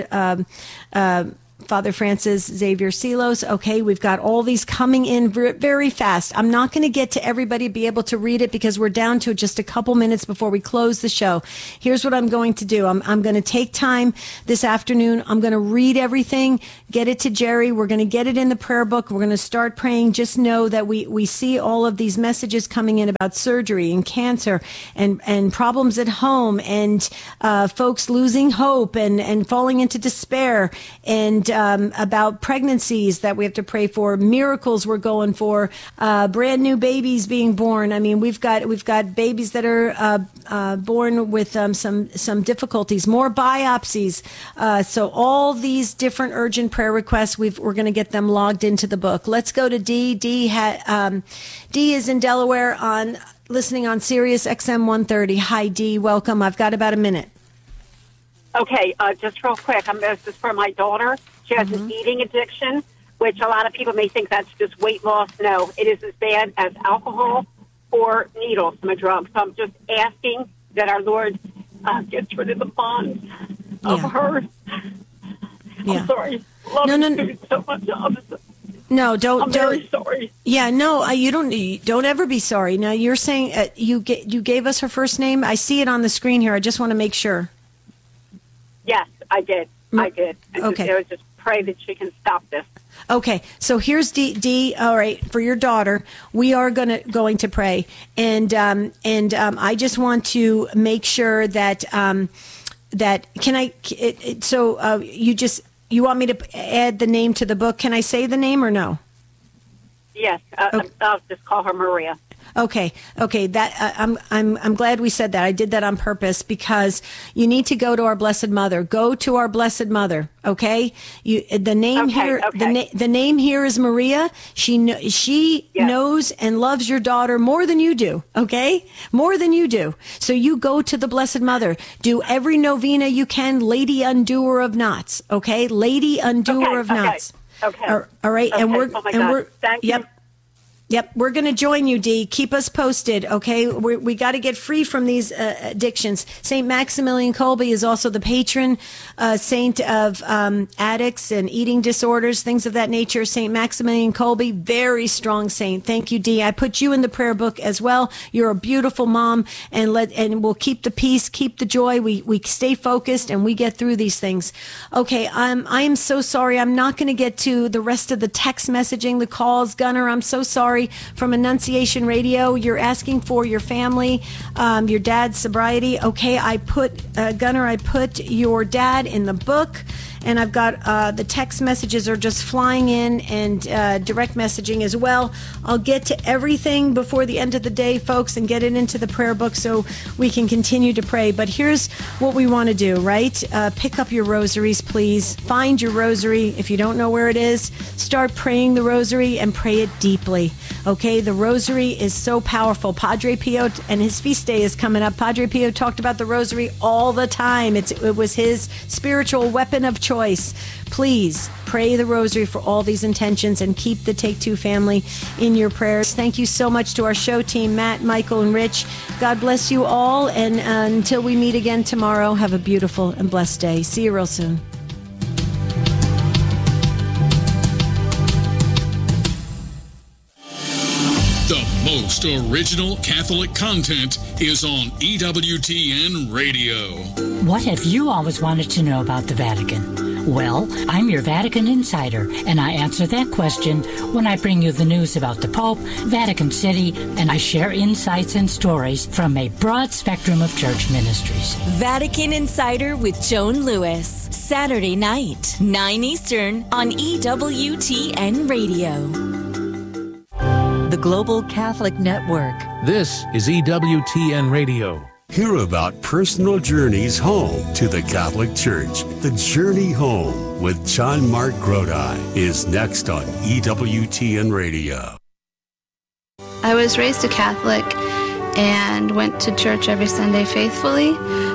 S1: Father Francis Xavier Silos. Okay, we've got all these coming in very fast. I'm not going to get to everybody, be able to read it because we're down to just a couple minutes before we close the show. Here's what I'm going to do. I'm going to take time this afternoon. I'm going to read everything, get it to Jerry. We're going to get it in the prayer book. We're going to start praying. Just know that we see all of these messages coming in about surgery and cancer and problems at home and folks losing hope and falling into despair and about pregnancies that we have to pray for, miracles we're going for, brand new babies being born. I mean, we've got babies that are born with some difficulties, more biopsies. So all these different urgent prayer requests, we're going to get them logged into the book. Let's go to Dee. Dee is in Delaware listening on Sirius XM 130. Hi, Dee. Welcome. I've got about a minute.
S4: Okay, just real quick. This is for my daughter. She has an eating addiction, which a lot of people may think that's just weight loss. No, it is as bad as alcohol or needles from a drug. So I'm just asking that our Lord gets rid of the bonds of her.
S1: Yeah.
S4: I'm sorry. Love you so much.
S1: No, don't.
S4: I'm very sorry.
S1: Yeah, no, you don't ever be sorry. Now you're saying you gave us her first name. I see it on the screen here. I just want to make sure.
S4: Yes, I did. I did.
S1: Okay.
S4: I was just pray that she can stop this.
S1: Okay, so here's Dee. All right, for your daughter, we are going to pray, and I just want to make sure that that can I. You want me to add the name to the book? Can I say the name or no?
S4: Yes, I'll just call her Maria.
S1: Okay. That I'm glad we said that. I did that on purpose because you need to go to our Blessed Mother. Go to our Blessed Mother. Okay. The name here. The name here is Maria. She knows and loves your daughter more than you do. Okay, more than you do. So you go to the Blessed Mother. Do every novena you can, Lady Undoer of Knots. Okay, Lady Undoer of Knots.
S4: Okay.
S1: All right,
S4: okay.
S1: and we're
S4: oh my God. Thank you.
S1: Yep, we're going to join you, Dee. Keep us posted, okay? We got to get free from these addictions. St. Maximilian Kolbe is also the patron saint of addicts and eating disorders, things of that nature. St. Maximilian Kolbe, very strong saint. Thank you, Dee. I put you in the prayer book as well. You're a beautiful mom, and we'll keep the peace, keep the joy. We stay focused, and we get through these things. Okay, I am so sorry. I'm not going to get to the rest of the text messaging, the calls. Gunnar, I'm so sorry. From Annunciation Radio, you're asking for your family, your dad's sobriety. Okay, Gunnar, I put your dad in the book, and I've got the text messages are just flying in, and direct messaging as well. I'll get to everything before the end of the day, folks, and get it into the prayer book so we can continue to pray. But here's what we want to do, right? Pick up your rosaries, please. Find your rosary. If you don't know where it is, start praying the rosary and pray it deeply. Okay, the rosary is so powerful. Padre Pio, and his feast day is coming up. Padre Pio talked about the rosary all the time. It was his spiritual weapon of choice. Please pray the rosary for all these intentions and keep the Take Two family in your prayers. Thank you so much to our show team, Matt, Michael, and Rich. God bless you all. And until we meet again tomorrow, have a beautiful and blessed day. See you real soon.
S15: The most original Catholic content is on EWTN Radio.
S5: What have you always wanted to know about the Vatican? Well, I'm your Vatican insider, and I answer that question when I bring you the news about the Pope, Vatican City, and I share insights and stories from a broad spectrum of church ministries.
S23: Vatican Insider with Joan Lewis, Saturday night, 9 Eastern on EWTN Radio.
S6: the Global Catholic Network.
S7: This is EWTN Radio.
S8: Hear about personal journeys home to the Catholic Church. The Journey Home with John Mark Grodi is next on EWTN Radio.
S24: I was raised a Catholic and went to church every Sunday faithfully.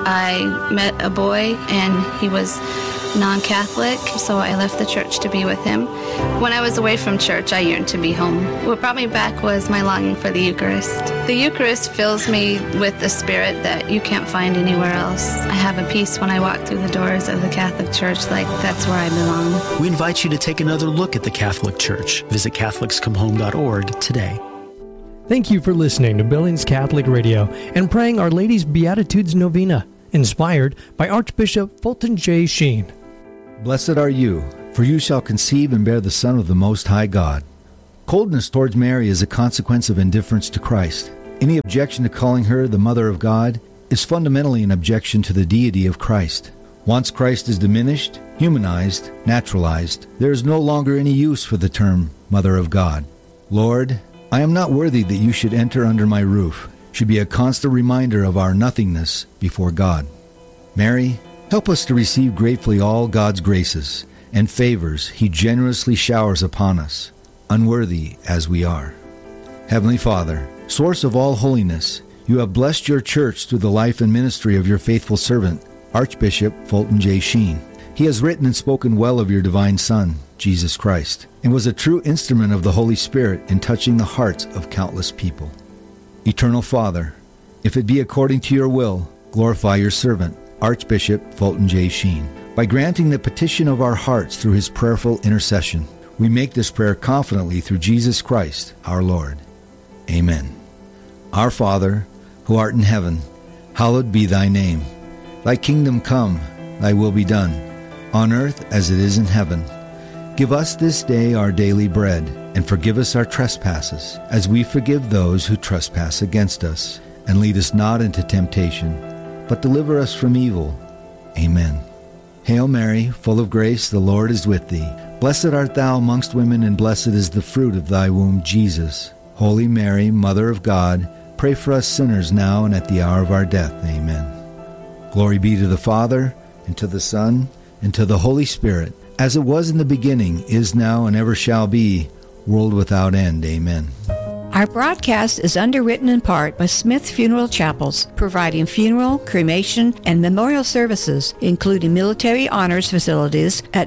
S24: I met a boy and he was non-Catholic, so I left the church to be with him. When I was away from church, I yearned to be home. What brought me back was my longing for the Eucharist. The Eucharist fills me with the spirit that you can't find anywhere else. I have a peace when I walk through the doors of the Catholic Church, like that's where I belong.
S25: We invite you to take another look at the Catholic Church. Visit CatholicsComeHome.org today.
S26: Thank you for listening to Billings Catholic Radio and praying Our Lady's Beatitudes Novena, inspired by Archbishop Fulton J. Sheen.
S27: Blessed are you, for you shall conceive and bear the Son of the Most High God. Coldness towards Mary is a consequence of indifference to Christ. Any objection to calling her the Mother of God is fundamentally an objection to the deity of Christ. Once Christ is diminished, humanized, naturalized, there is no longer any use for the term Mother of God. Lord, I am not worthy that you should enter under my roof, should be a constant reminder of our nothingness before God. Mary, help us to receive gratefully all God's graces and favors he generously showers upon us, unworthy as we are. Heavenly Father, source of all holiness, you have blessed your church through the life and ministry of your faithful servant, Archbishop Fulton J. Sheen. He has written and spoken well of your divine Son, Jesus Christ, and was a true instrument of the Holy Spirit in touching the hearts of countless people. Eternal Father, if it be according to your will, glorify your servant, Archbishop Fulton J. Sheen. By granting the petition of our hearts through his prayerful intercession, we make this prayer confidently through Jesus Christ, our Lord. Amen. Our Father, who art in heaven, hallowed be thy name. Thy kingdom come, thy will be done, on earth as it is in heaven. Give us this day our daily bread, and forgive us our trespasses, as we forgive those who trespass against us. And lead us not into temptation, but deliver us from evil. Amen. Hail Mary, full of grace, the Lord is with thee. Blessed art thou amongst women, and blessed is the fruit of thy womb, Jesus. Holy Mary, Mother of God, pray for us sinners now and at the hour of our death. Amen. Glory be to the Father, and to the Son, and to the Holy Spirit, as it was in the beginning, is now, and ever shall be, world without end. Amen.
S28: Our broadcast is underwritten in part by Smith Funeral Chapels, providing funeral, cremation, and memorial services, including military honors facilities at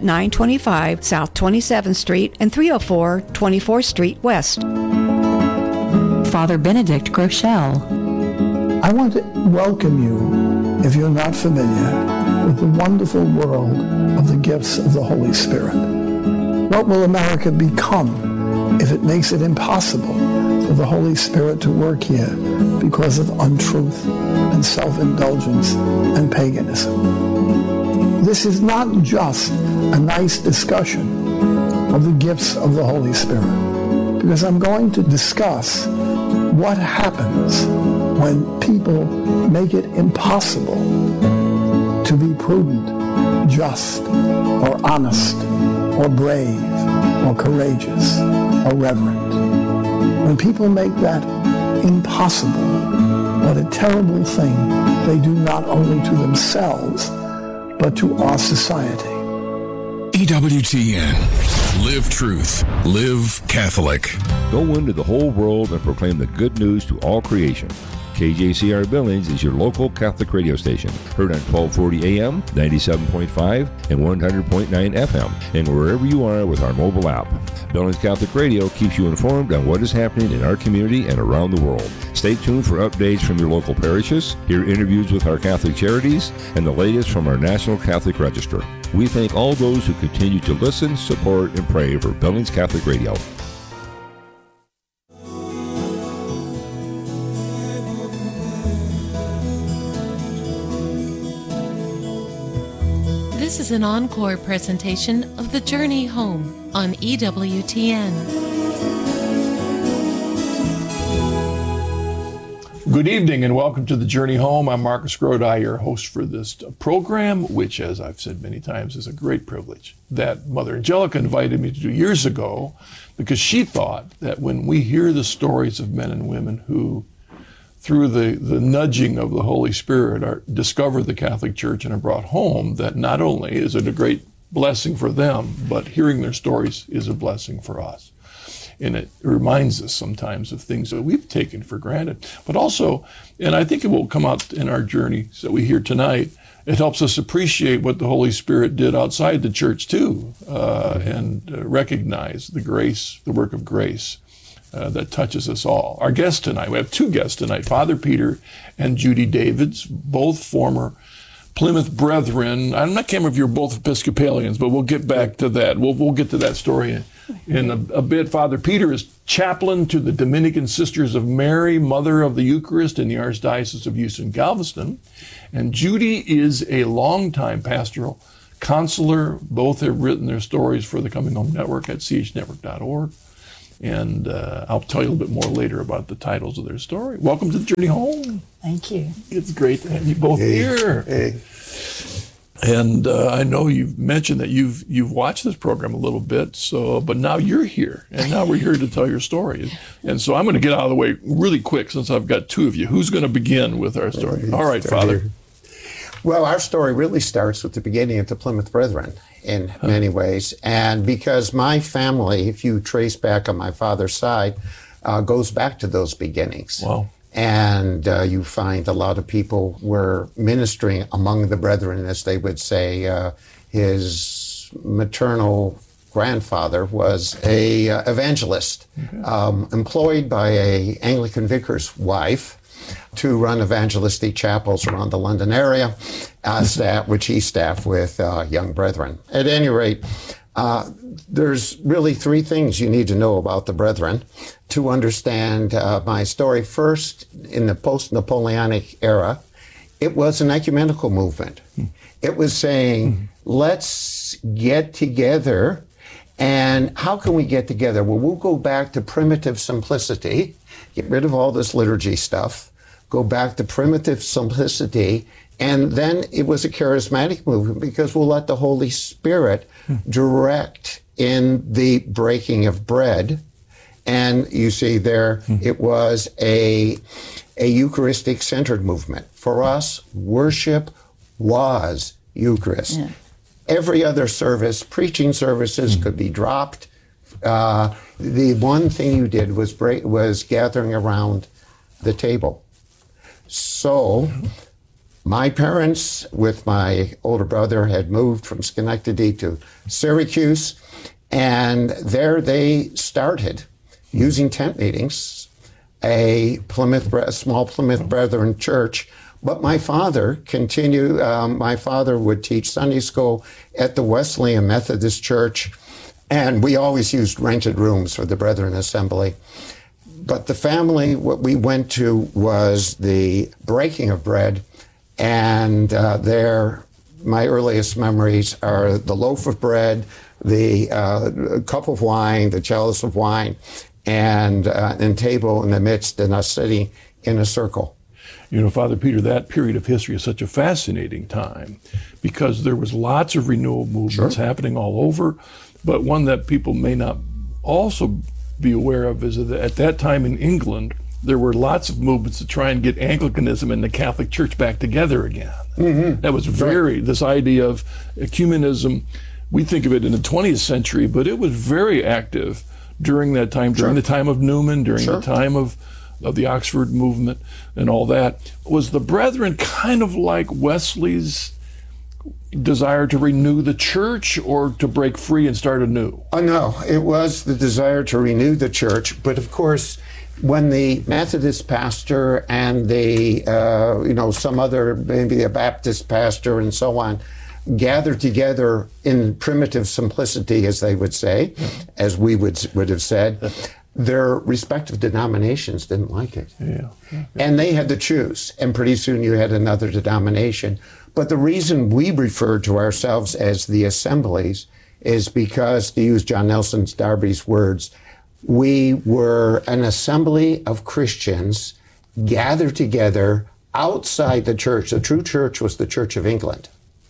S28: 925 South 27th Street and 304 24th Street West.
S29: Father Benedict Groeschel.
S30: I want to welcome you, if you're not familiar, with the wonderful world of the gifts of the Holy Spirit. What will America become if it makes it impossible for the Holy Spirit to work here because of untruth and self-indulgence and paganism? This is not just a nice discussion of the gifts of the Holy Spirit, because I'm going to discuss what happens when people make it impossible to be prudent, just, or honest, or brave, or courageous, or reverent. When people make that impossible, what a terrible thing they do not only to themselves, but to our society.
S15: EWTN. Live truth. Live Catholic.
S31: Go into the whole world and proclaim the good news to all creation. KJCR Billings is your local Catholic radio station, heard on 1240 AM, 97.5, and 100.9 FM, and wherever you are with our mobile app. Billings Catholic Radio keeps you informed on what is happening in our community and around the world. Stay tuned for updates from your local parishes, hear interviews with our Catholic charities, and the latest from our National Catholic Register. We thank all those who continue to listen, support, and pray for Billings Catholic Radio.
S32: This is an encore presentation of The Journey Home on EWTN.
S2: Good evening and welcome to The Journey Home. I'm Marcus Grodi, your host for this program, which, as I've said many times, is a great privilege that Mother Angelica invited me to do years ago, because she thought that when we hear the stories of men and women who, through the nudging of the Holy Spirit, discovered the Catholic Church and are brought home, that not only is it a great blessing for them, but hearing their stories is a blessing for us. And it reminds us sometimes of things that we've taken for granted. But also, and I think it will come out in our journey that we hear tonight, it helps us appreciate what the Holy Spirit did outside the church too, and recognize the grace, the work of grace that touches us all. Our guests tonight, we have two guests tonight, Father Peter and Judy Davids, both former Plymouth Brethren. I can't remember if you're both Episcopalians, but we'll get back to that. We'll get to that story in a bit. Father Peter is chaplain to the Dominican Sisters of Mary, Mother of the Eucharist in the Archdiocese of Houston, Galveston. And Judy is a longtime pastoral counselor. Both have written their stories for the Coming Home Network at chnetwork.org. And I'll tell you a little bit more later about the titles of their story. Welcome to The Journey Home.
S9: Thank you.
S2: It's great to have you both here.
S9: Hey.
S2: And I know you've mentioned that you've watched this program a little bit, but now you're here, and now we're here to tell your story. And so I'm going to get out of the way really quick since I've got two of you. Who's going to begin with our story? All right, Father.
S9: Well, our story really starts with the beginning of the Plymouth Brethren in many ways. And because my family, if you trace back on my father's side, goes back to those beginnings.
S2: Wow.
S9: And you find a lot of people were ministering among the brethren, as they would say. His maternal grandfather was a evangelist, employed by a Anglican vicar's wife to run evangelistic chapels around the London area, which he staffed with young brethren. At any rate, there's really three things you need to know about the Brethren to understand my story. First, in the post-Napoleonic era, it was an ecumenical movement. It was saying, let's get together. And how can we get together? Well, we'll go back to primitive simplicity, get rid of all this liturgy stuff, go back to primitive simplicity. And then it was a charismatic movement because we'll let the Holy Spirit direct in the breaking of bread. And you see there, it was a Eucharistic centered movement. For us, worship was Eucharist. Yeah. Every other service, preaching services could be dropped. The one thing you did was gathering around the table. So my parents, with my older brother, had moved from Schenectady to Syracuse, and there they started, using tent meetings, a small Plymouth Brethren church. But my father continued, my father would teach Sunday school at the Wesleyan Methodist Church, and we always used rented rooms for the Brethren Assembly. But the family, what we went to was the breaking of bread. And my earliest memories are the loaf of bread, the cup of wine, the chalice of wine, and table in the midst, and us sitting in a circle.
S2: You know, Father Peter, that period of history is such a fascinating time because there was lots of renewal movements happening all over, but one that people may not also be aware of is that at that time in England, there were lots of movements to try and get Anglicanism and the Catholic Church back together again. Mm-hmm. That was this idea of ecumenism, we think of it in the 20th century, but it was very active during that time, during the time of Newman, during the time of the Oxford movement and all that. Was the Brethren kind of like Wesley's desire to renew the church or to break free and start anew?
S9: No, it was the desire to renew the church, but of course, when the Methodist pastor and the, some other, maybe a Baptist pastor and so on, gathered together in primitive simplicity, as they would say, as we would have said, their respective denominations didn't like it.
S2: Yeah.
S9: And they had to choose. And pretty soon you had another denomination. But the reason we refer to ourselves as the assemblies is because, to use John Nelson Darby's words, we were an assembly of Christians gather together outside the church. The true church was the Church of England.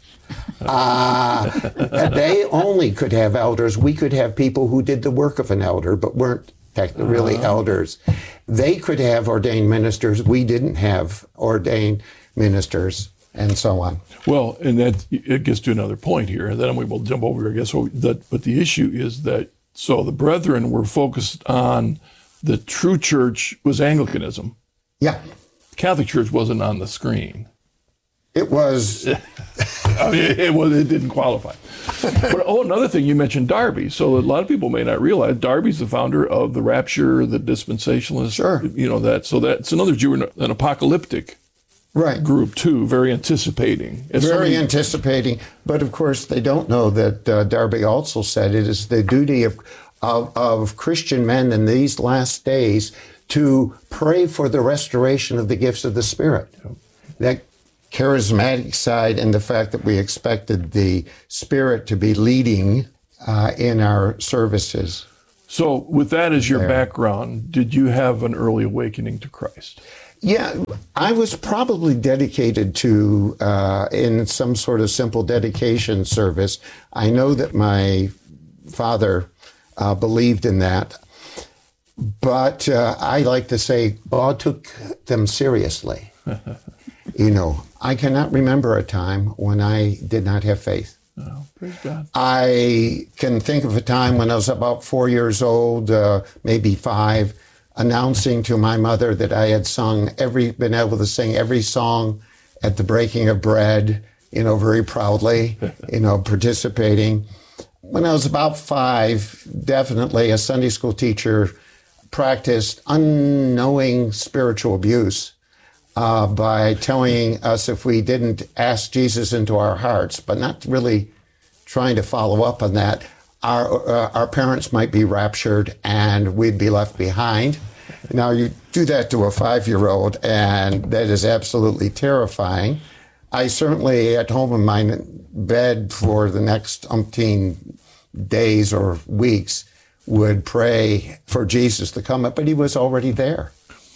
S9: They only could have elders. We could have people who did the work of an elder, but weren't really elders. They could have ordained ministers. We didn't have ordained ministers, and so on.
S2: Well, and that it gets to another point here, and then we will jump over, I guess. But the issue is that, so the brethren were focused on the true church was Anglicanism.
S9: Yeah.
S2: Catholic Church wasn't on the screen.
S9: It was.
S2: I mean, it didn't qualify. But another thing, you mentioned Darby. So a lot of people may not realize Darby's the founder of the Rapture, the Dispensationalists. Sure. You know that. So that's another Jew, an apocalyptic group too, very anticipating.
S9: Anticipating. But of course, they don't know that Darby also said it is the duty of Christian men in these last days to pray for the restoration of the gifts of the Spirit. That charismatic side, and the fact that we expected the Spirit to be leading in our services.
S2: So with that as your background, did you have an early awakening to Christ?
S9: Yeah, I was probably dedicated to, in some sort of simple dedication service. I know that my father believed in that, but I like to say God took them seriously. You know, I cannot remember a time when I did not have faith.
S2: Oh, praise God.
S9: I can think of a time when I was about 4 years old, maybe 5, announcing to my mother that I had been able to sing every song at the breaking of bread, you know, very proudly, you know, participating. When I was about 5, definitely a Sunday school teacher practiced unknowing spiritual abuse by telling us if we didn't ask Jesus into our hearts, but not really trying to follow up on that, our parents might be raptured and we'd be left behind. Now, you do that to a 5-year-old, and that is absolutely terrifying. I certainly, at home in my bed for the next umpteen days or weeks, would pray for Jesus to come up, but he was already there.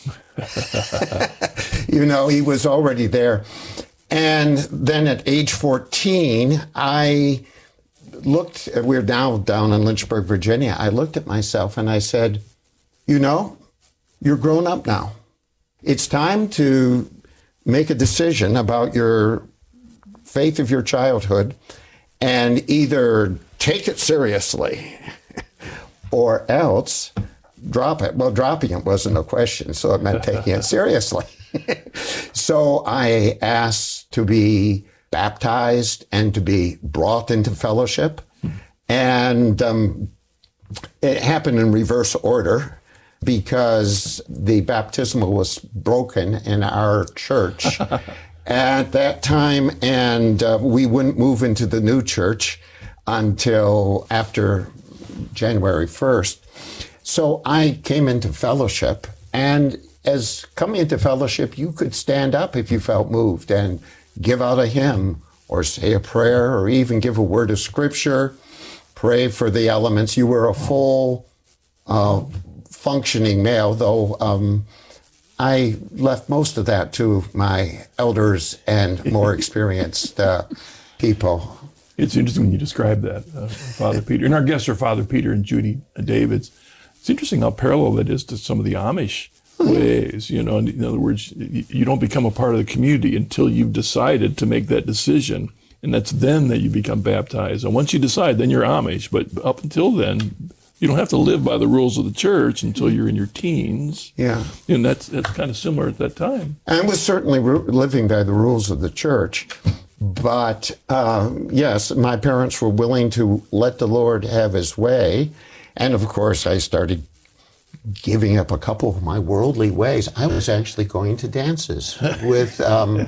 S9: You know, he was already there. And then at age 14, I looked, we're now down in Lynchburg, Virginia. I looked at myself and I said, you know, you're grown up now. It's time to make a decision about your faith of your childhood and either take it seriously or else drop it. Well, dropping it wasn't a question, so it meant taking it seriously. So I asked to be baptized and to be brought into fellowship. And it happened in reverse order because the baptismal was broken in our church at that time, and we wouldn't move into the new church until after January 1st. So I came into fellowship, and as coming into fellowship, you could stand up if you felt moved and give out a hymn or say a prayer or even give a word of scripture, pray for the elements. You were a full functioning male, though I left most of that to my elders and more experienced people.
S2: It's interesting when you describe that, Father Peter. And our guests are Father Peter and Judy Davids. It's interesting how parallel that is to some of the Amish ways. You know, in other words, you don't become a part of the community until you've decided to make that decision. And that's then that you become baptized. And once you decide, then you're Amish. But up until then, you don't have to live by the rules of the church until you're in your teens.
S9: Yeah.
S2: And that's kind of similar at that time.
S9: I was certainly living by the rules of the church. But yes, my parents were willing to let the Lord have his way. And of course, I started giving up a couple of my worldly ways. I was actually going to dances with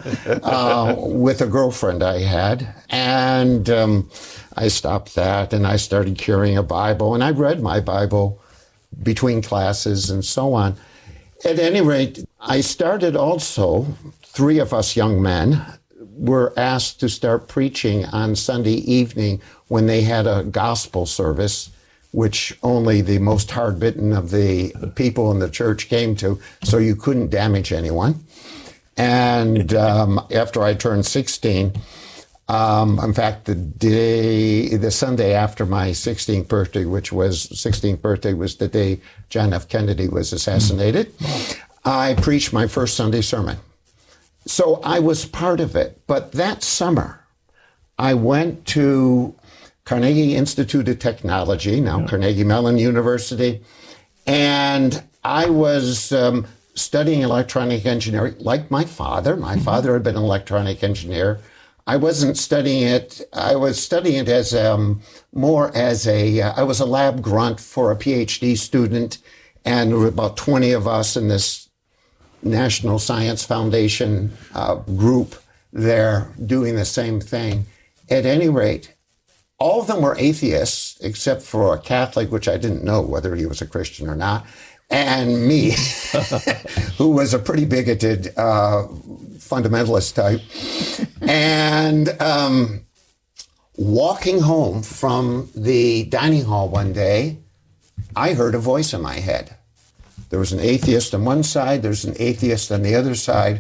S9: a girlfriend I had. And I stopped that, and I started carrying a Bible. And I read my Bible between classes and so on. At any rate, I started also, 3 of us young men were asked to start preaching on Sunday evening when they had a gospel service which only the most hard-bitten of the people in the church came to, so you couldn't damage anyone. And after I turned 16, in fact, the Sunday after my 16th birthday, was the day John F. Kennedy was assassinated, I preached my first Sunday sermon. So I was part of it. But that summer, I went to Carnegie Institute of Technology, now Carnegie Mellon University, and I was studying electronic engineering like my father. My father had been an electronic engineer. I wasn't studying it. I was studying it as I was a lab grunt for a PhD student, and there were about 20 of us in this National Science Foundation group there doing the same thing. At any rate, all of them were atheists, except for a Catholic, which I didn't know whether he was a Christian or not, and me, who was a pretty bigoted fundamentalist type. And walking home from the dining hall one day, I heard a voice in my head. There was an atheist on one side, there's an atheist on the other side,